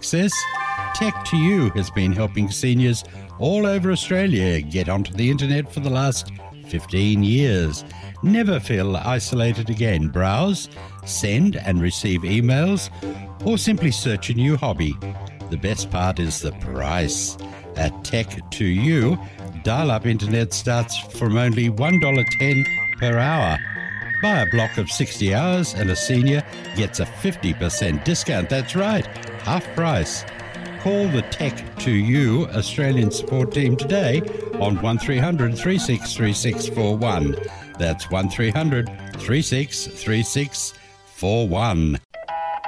access, Tech2U has been helping seniors all over Australia get onto the internet for the last 15 years. Never feel isolated again. Browse, send and receive emails, or simply search a new hobby. The best part is the price. At Tech2U, dial-up internet starts from only $1.10 per hour. Buy a block of 60 hours and a senior gets a 50% discount. That's right, half price. Call the Tech2U Australian support team today on 1300 363641. That's 1300 363641.